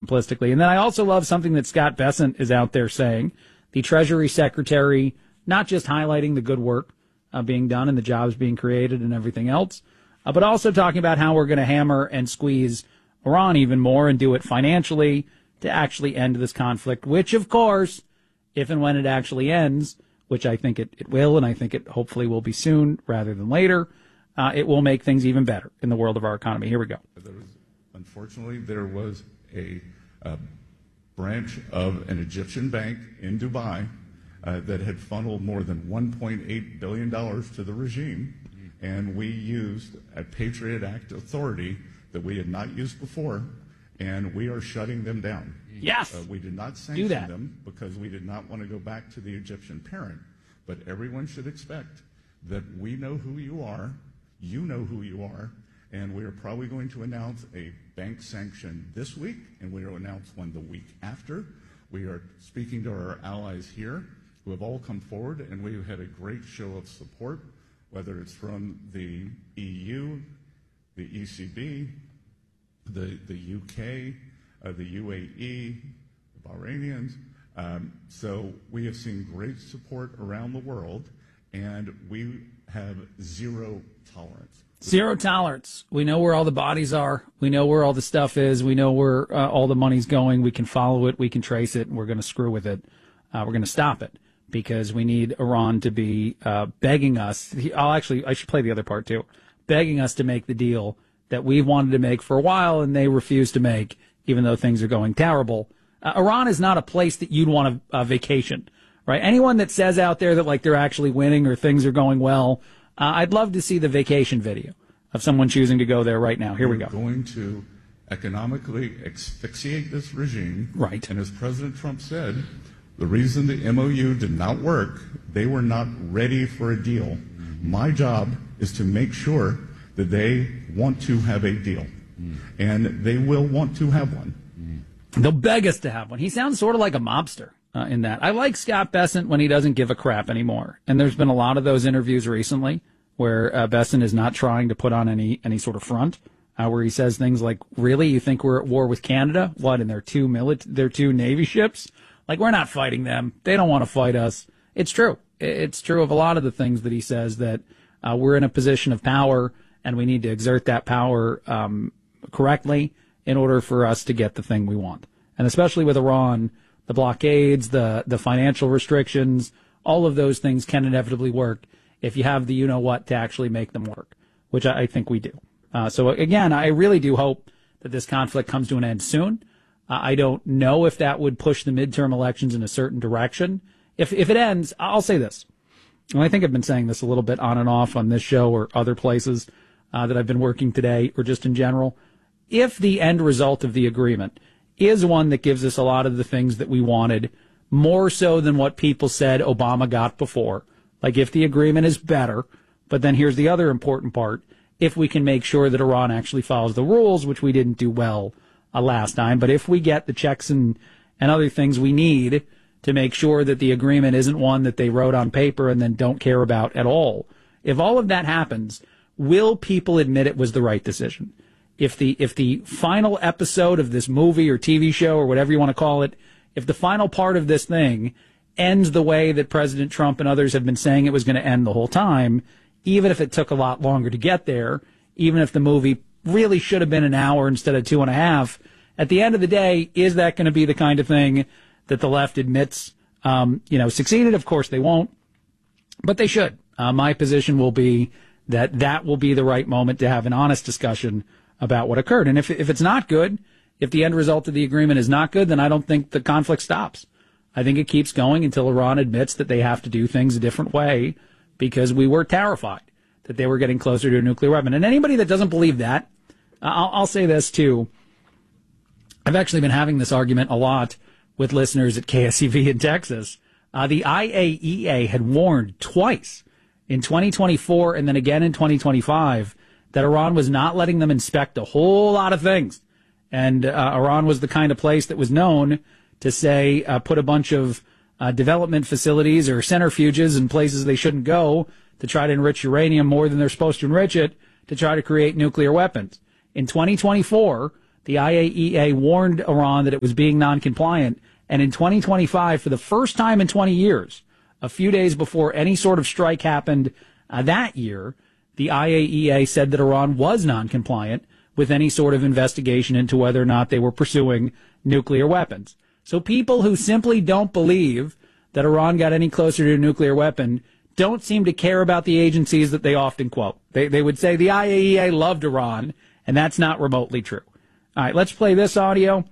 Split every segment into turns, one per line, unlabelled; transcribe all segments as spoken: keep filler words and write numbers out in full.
simplistically. And then I also love something that Scott Bessent is out there saying, the Treasury Secretary, not just highlighting the good work uh, being done and the jobs being created and everything else, uh, but also talking about how we're going to hammer and squeeze Iran even more and do it financially to actually end this conflict, which, of course, if and when it actually ends, which I think it, it will, and I think it hopefully will be soon rather than later, uh, it will make things even better in the world of our economy. Here we go.
There was, unfortunately, there was a, a branch of an Egyptian bank in Dubai uh, that had funneled more than one point eight billion dollars to the regime, and we used a Patriot Act authority that we had not used before, and we are shutting them down.
Yes.
Uh, we did not sanction them because we did not want to go back to the Egyptian parent, but everyone should expect that we know who you are, you know who you are, and we are probably going to announce a bank sanction this week, and we will announce one the week after. We are speaking to our allies here who have all come forward, and we've had a great show of support, whether it's from the E U, the E C B, the, the U K, uh, the U A E, the Bahrainians. Um, so we have seen great support around the world, and we have zero tolerance.
Zero tolerance. We know where all the bodies are. We know where all the stuff is. We know where uh, all the money's going. We can follow it. We can trace it, and we're going to screw with it. Uh, we're going to stop it because we need Iran to be uh, begging us. He, I'll actually, I should play the other part too. Begging us to make the deal that we've wanted to make for a while, and they refuse to make, even though things are going terrible. Uh, Iran is not a place that you'd want to uh, vacation, right? Anyone that says out there that like they're actually winning or things are going well, uh, I'd love to see the vacation video of someone choosing to go there right now. Here we go.
We're going to economically asphyxiate this regime.
Right.
And as President Trump said, the reason the M O U did not work, they were not ready for a deal. My job is to make sure that they want to have a deal. And they will want to have one.
They'll beg us to have one. He sounds sort of like a mobster uh, in that. I like Scott Bessent when he doesn't give a crap anymore. And there's been a lot of those interviews recently where uh, Bessent is not trying to put on any any sort of front, uh, where he says things like, really, you think we're at war with Canada? What, and their two, mili- their two Navy ships? Like, we're not fighting them. They don't want to fight us. It's true. It's true of a lot of the things that he says, that uh, we're in a position of power and we need to exert that power um, correctly in order for us to get the thing we want. And especially with Iran, the blockades, the, the financial restrictions, all of those things can inevitably work if you have the you-know-what to actually make them work, which I, I think we do. Uh, so, again, I really do hope that this conflict comes to an end soon. Uh, I don't know if that would push the midterm elections in a certain direction. If, if it ends, I'll say this. And I think I've been saying this a little bit on and off on this show or other places uh, that I've been working today or just in general. If the end result of the agreement is one that gives us a lot of the things that we wanted, more so than what people said Obama got before, like if the agreement is better, but then here's the other important part, if we can make sure that Iran actually follows the rules, which we didn't do well uh, last time, but if we get the checks and, and other things we need to make sure that the agreement isn't one that they wrote on paper and then don't care about at all, if all of that happens, will people admit it was the right decision? If the if the final episode of this movie or T V show or whatever you want to call it, if the final part of this thing ends the way that President Trump and others have been saying it was going to end the whole time, even if it took a lot longer to get there, even if the movie really should have been an hour instead of two and a half, at the end of the day, is that going to be the kind of thing that the left admits, um, you know, succeeded? Of course they won't, but they should. Uh, my position will be that that will be the right moment to have an honest discussion about what occurred. And if if it's not good, if the end result of the agreement is not good, then I don't think the conflict stops. I think it keeps going until Iran admits that they have to do things a different way because we were terrified that they were getting closer to a nuclear weapon. And anybody that doesn't believe that, I'll, I'll say this too. I've actually been having this argument a lot with listeners at K S E V in Texas. Uh, the I A E A had warned twice in twenty twenty-four and then again in twenty twenty-five that Iran was not letting them inspect a whole lot of things. And uh, Iran was the kind of place that was known to say, uh, put a bunch of uh, development facilities or centrifuges in places they shouldn't go to try to enrich uranium more than they're supposed to enrich it to try to create nuclear weapons. In twenty twenty-four, the the I A E A warned Iran that it was being non-compliant. And in twenty twenty-five, for the first time in twenty years, a few days before any sort of strike happened uh, that year, the I A E A said that Iran was non-compliant with any sort of investigation into whether or not they were pursuing nuclear weapons. So people who simply don't believe that Iran got any closer to a nuclear weapon don't seem to care about the agencies that they often quote. They, they would say the I A E A loved Iran, and that's not remotely true. All right, let's play this audio.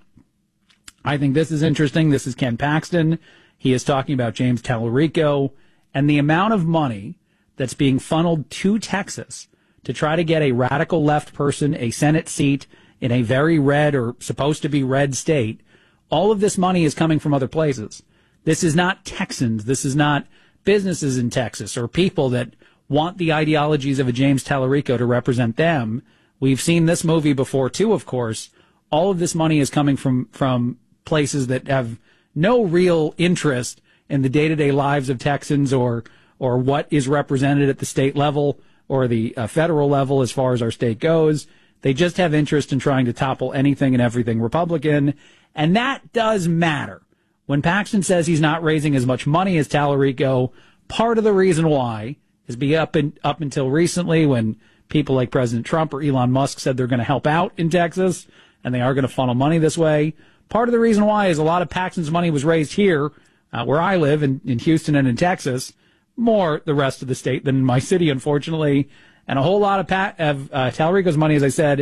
I think this is interesting. This is Ken Paxton. He is talking about James Tallarico and the amount of money that's being funneled to Texas to try to get a radical left person a Senate seat in a very red or supposed to be red state. All of this money is coming from other places. This is not Texans. This is not businesses in Texas or people that want the ideologies of a James Tallarico to represent them. We've seen this movie before, too, of course. All of this money is coming from, from places that have no real interest in the day-to-day lives of Texans or or what is represented at the state level or the uh, federal level as far as our state goes. They just have interest in trying to topple anything and everything Republican, and that does matter. When Paxton says he's not raising as much money as Tallarico, part of the reason why is be up in, up until recently when people like President Trump or Elon Musk said they're going to help out in Texas and they are going to funnel money this way. Part of the reason why is a lot of Paxton's money was raised here, uh, where I live in, in Houston and in Texas, more the rest of the state than in my city, unfortunately. And a whole lot of, Pat, of uh, Tallarico's money, as I said,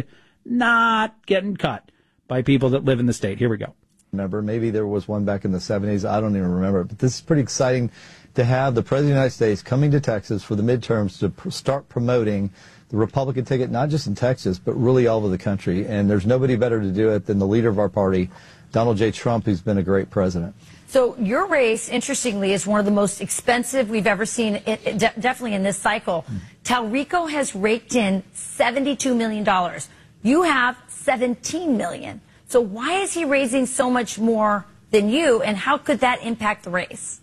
not getting cut by people that live in the state. Here we go.
Remember, maybe there was one back in the seventies. I don't even remember. But this is pretty exciting to have the President of the United States coming to Texas for the midterms to pr- start promoting the Republican ticket, not just in Texas, but really all over the country. And there's nobody better to do it than the leader of our party, Donald J. Trump, who's been a great president.
So your race, interestingly, is one of the most expensive we've ever seen, it, it, de- definitely in this cycle. Mm. Tallarico has raked in seventy-two million dollars. You have seventeen million dollars. So why is he raising so much more than you, and how could that impact the race?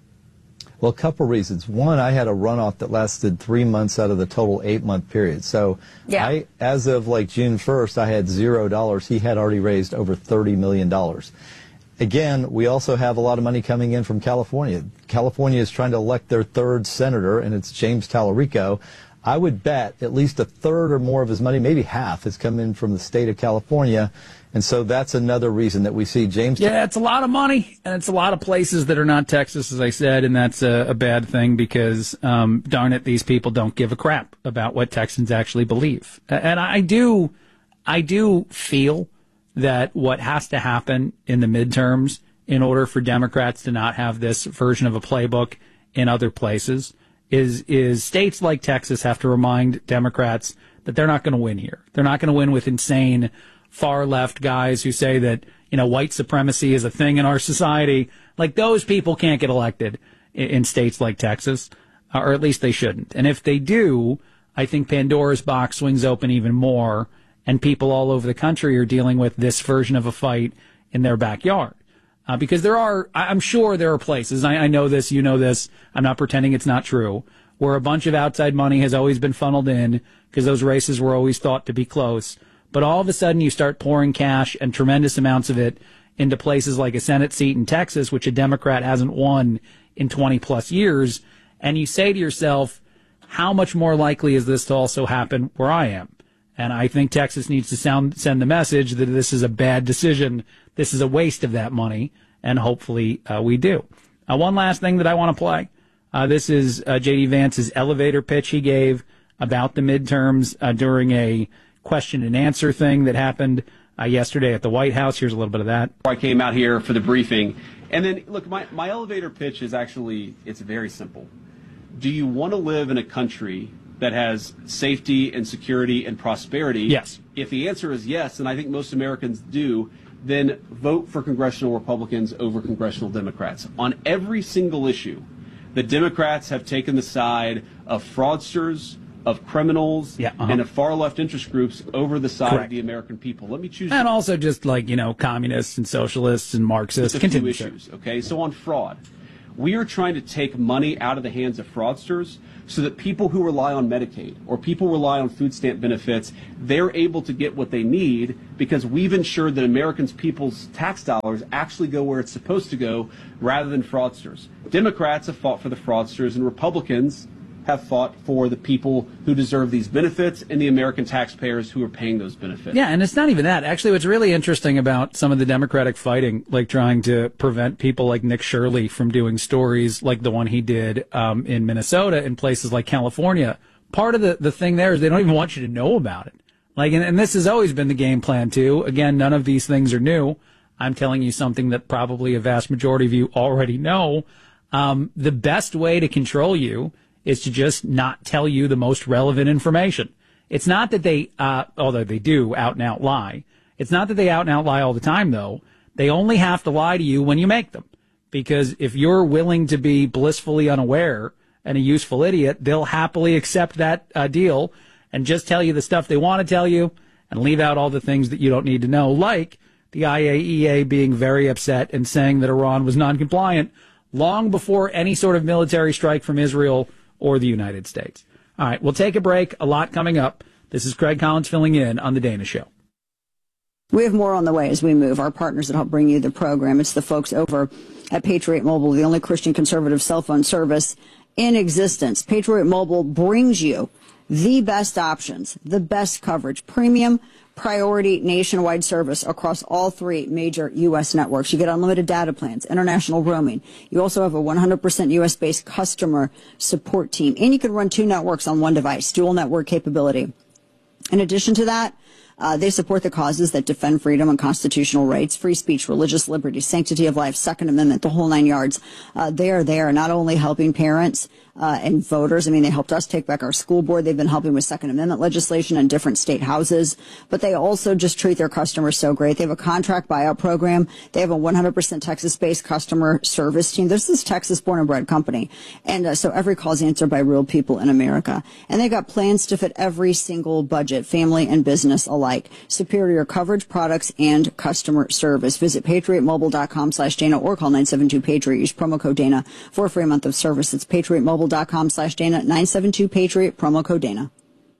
Well, a couple reasons. One, I had a runoff that lasted three months out of the total eight-month period. So yeah. I, as of like June first, I had zero dollars. He had already raised over thirty million dollars. Again, we also have a lot of money coming in from California. California is trying to elect their third senator, and it's James Tallarico. I would bet at least a third or more of his money, maybe half, has come in from the state of California. And so that's another reason that we see James.
Yeah, it's a lot of money, and it's a lot of places that are not Texas, as I said, and that's a, a bad thing because, um, darn it, these people don't give a crap about what Texans actually believe. And I do, I do feel that what has to happen in the midterms in order for Democrats to not have this version of a playbook in other places is is states like Texas have to remind Democrats that they're not going to win here. They're not going to win with insane far left guys who say that, you know, white supremacy is a thing in our society. Like, those people can't get elected in, in states like Texas, or at least they shouldn't. And if they do, I think Pandora's box swings open even more, and people all over the country are dealing with this version of a fight in their backyard. Uh, because there are, I'm sure there are places, I, I know this, you know this, I'm not pretending it's not true, where a bunch of outside money has always been funneled in because those races were always thought to be close. But all of a sudden you start pouring cash and tremendous amounts of it into places like a Senate seat in Texas, which a Democrat hasn't won in twenty plus years. And you say to yourself, how much more likely is this to also happen where I am? And I think Texas needs to sound, send the message that this is a bad decision. This is a waste of that money. And hopefully uh, we do. Uh, one last thing that I want to play. Uh, this is uh, J D. Vance's elevator pitch he gave about the midterms uh, during a question and answer thing that happened uh, yesterday at the White House. Here's a little bit of that.
I came out here for the briefing. And then, look, my, my elevator pitch is actually, it's very simple. Do you want to live in a country that has safety and security and prosperity?
Yes.
If the answer is yes, and I think most Americans do, then vote for congressional Republicans over congressional Democrats. On every single issue, the Democrats have taken the side of fraudsters, of criminals,
yeah, uh-huh.
and of far-left interest groups over the side
Correct.
of the American people. Let me choose.
And also just like, you know, communists and socialists and Marxists.
Just a few issues, okay? So on fraud, We are trying to take money out of the hands of fraudsters so that people who rely on Medicaid or people rely on food stamp benefits, they're able to get what they need because we've ensured that Americans' people's tax dollars actually go where it's supposed to go rather than fraudsters. Democrats have fought for the fraudsters, and Republicans have fought for the people who deserve these benefits and the American taxpayers who are paying those benefits.
Yeah, and it's not even that. Actually, what's really interesting about some of the Democratic fighting, like trying to prevent people like Nick Shirley from doing stories like the one he did um, in Minnesota in places like California, part of the, the thing there is they don't even want you to know about it. Like, and, and this has always been the game plan, too. Again, none of these things are new. I'm telling you something that probably a vast majority of you already know. Um, the best way to control you is to just not tell you the most relevant information. It's not that they, uh, although they do out and out lie. It's not that they out and out lie all the time, though. They only have to lie to you when you make them. Because if you're willing to be blissfully unaware and a useful idiot, they'll happily accept that uh, deal and just tell you the stuff they want to tell you and leave out all the things that you don't need to know, like the I A E A being very upset and saying that Iran was non-compliant long before any sort of military strike from Israel or the United States. All right, we'll take a break. A lot coming up. This is Craig Collins filling in on The Dana Show.
We have more on the way as we move. Our partners that help bring you the program. It's the folks over at Patriot Mobile, the only Christian conservative cell phone service in existence. Patriot Mobile brings you the best options, the best coverage, premium, priority nationwide service across all three major U S networks. You get unlimited data plans, international roaming. You also have a one hundred percent U S-based customer support team. And you can run two networks on one device, dual network capability. In addition to that, Uh, they support the causes that defend freedom and constitutional rights, free speech, religious liberty, sanctity of life, Second Amendment, the whole nine yards. Uh, they are there not only helping parents uh, and voters. I mean, they helped us take back our school board. They've been helping with Second Amendment legislation in different state houses. But they also just treat their customers so great. They have a contract buyout program. They have a one hundred percent Texas-based customer service team. This is Texas-born and bred company. And uh, so every call is answered by real people in America. And they've got plans to fit every single budget, family and business alike. Superior coverage, products, and customer service. Visit patriotmobile.com slash Dana or call nine seven two Patriot. Use promo code Dana for a free month of service. It's patriotmobile.com slash Dana, nine seven two Patriot, promo code Dana.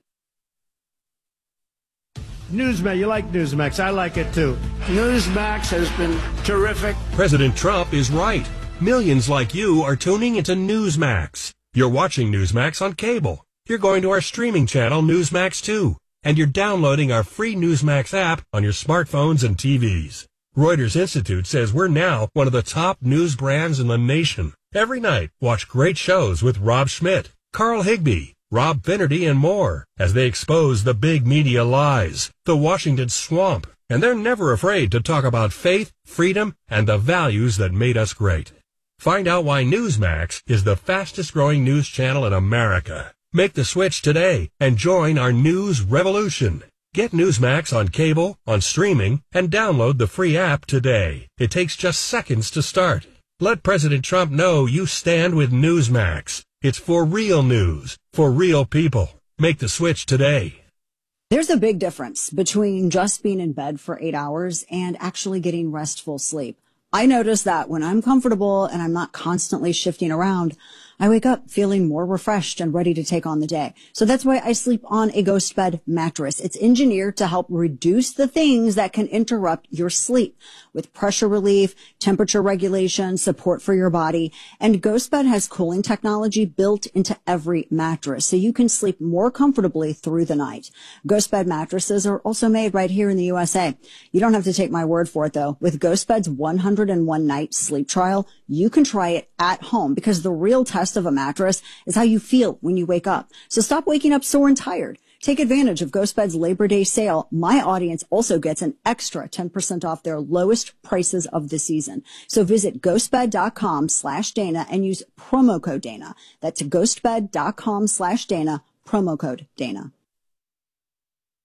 Newsmax, you like Newsmax. I like it too. Newsmax has been terrific.
President Trump is right. Millions like you are tuning into Newsmax. You're watching Newsmax on cable. You're going to our streaming channel, Newsmax two. And you're downloading our free Newsmax app on your smartphones and T Vs. Reuters Institute says we're now one of the top news brands in the nation. Every night, watch great shows with Rob Schmidt, Carl Higbie, Rob Finnerty, and more as they expose the big media lies, the Washington swamp. And they're never afraid to talk about faith, freedom, and the values that made us great. Find out why Newsmax is the fastest growing news channel in America. Make the switch today and join our news revolution. Get Newsmax on cable, on streaming, and download the free app today. It takes just seconds to start. Let President Trump know you stand with Newsmax. It's for real news, for real people. Make the switch today.
There's a big difference between just being in bed for eight hours and actually getting restful sleep. I notice that when I'm comfortable and I'm not constantly shifting around, I wake up feeling more refreshed and ready to take on the day. So that's why I sleep on a Ghost Bed mattress. It's engineered to help reduce the things that can interrupt your sleep with pressure relief, temperature regulation, support for your body. And Ghost Bed has cooling technology built into every mattress, so you can sleep more comfortably through the night. Ghost Bed mattresses are also made right here in the U S A. You don't have to take my word for it, though. With Ghost Bed's one hundred one night sleep trial, you can try it at home, because the real test of a mattress is how you feel when you wake up. So stop waking up sore and tired. Take advantage of Ghost Bed's Labor Day sale. My audience also gets an extra ten percent off their lowest prices of the season. So visit ghostbed.com slash Dana and use promo code Dana. That's ghostbed.com slash Dana, promo code Dana.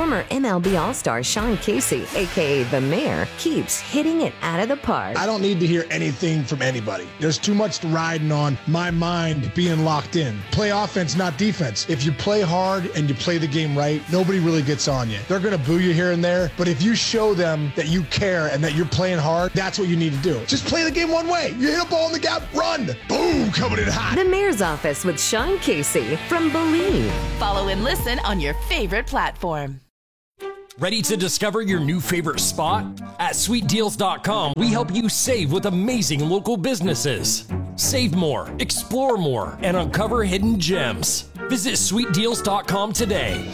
Former M L B All-Star Sean Casey, a k a. The Mayor, keeps hitting it out of the park.
I don't need to hear anything from anybody. There's too much riding on my mind being locked in. Play offense, not defense. If you play hard and you play the game right, nobody really gets on you. They're going to boo you here and there, but if you show them that you care and that you're playing hard, that's what you need to do. Just play the game one way. You hit a ball in the gap, run. Boom, coming in hot.
The Mayor's Office with Sean Casey from Believe.
Follow and listen on your favorite platform.
Ready to discover your new favorite spot? At sweet deals dot com, we help you save with amazing local businesses. Save more, explore more, and uncover hidden gems. Visit sweet deals dot com today.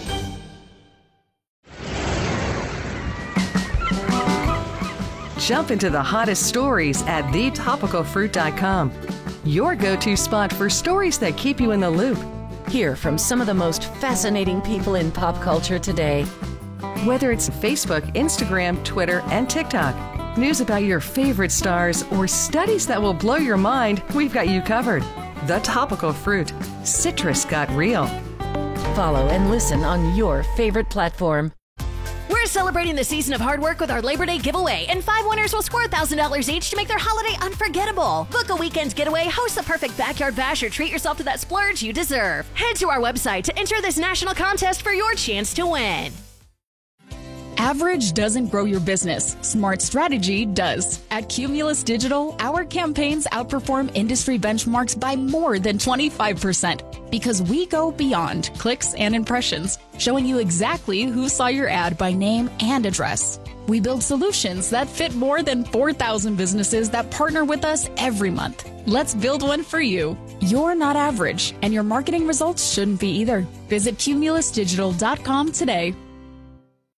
Jump into the hottest stories at the topical fruit dot com. Your go-to spot for stories that keep you in the loop.
Hear from some of the most fascinating people in pop culture today.
Whether it's Facebook, Instagram, Twitter, and TikTok, news about your favorite stars, or studies that will blow your mind, we've got you covered. The Topical Fruit. Citrus got real.
Follow and listen on your favorite platform. We're celebrating the season of hard work with our Labor Day giveaway, and five winners will score one thousand dollars each to make their holiday unforgettable. Book a weekend getaway, host the perfect backyard bash, or treat yourself to that splurge you deserve. Head to our website to enter this national contest for your chance to win.
Average doesn't grow your business. Smart strategy does. At Cumulus Digital, our campaigns outperform industry benchmarks by more than twenty-five percent because we go beyond clicks and impressions, showing you exactly who saw your ad by name and address. We build solutions that fit more than four thousand businesses that partner with us every month. Let's build one for you. You're not average, and your marketing results shouldn't be either. Visit cumulus digital dot com today.